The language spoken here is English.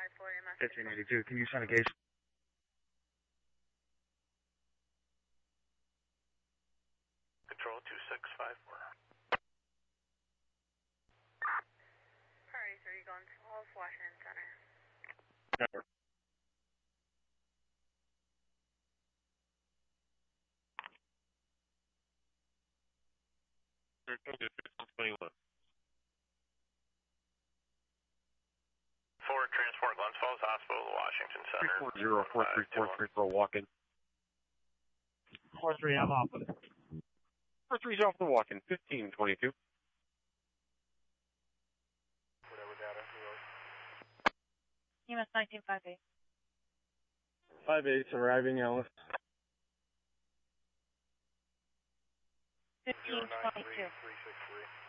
1582, can you send a case? Control 2654. Alright, so you're going to Falls, Washington Center. Network. Forward transport, Glens Falls Hospital, Washington Center. 340-434 walk-in. 43, I'm off of it. 43's off the walk-in, 1522. Whatever data. EMS 1958. 5-8's arriving, Alice. 1522. 363.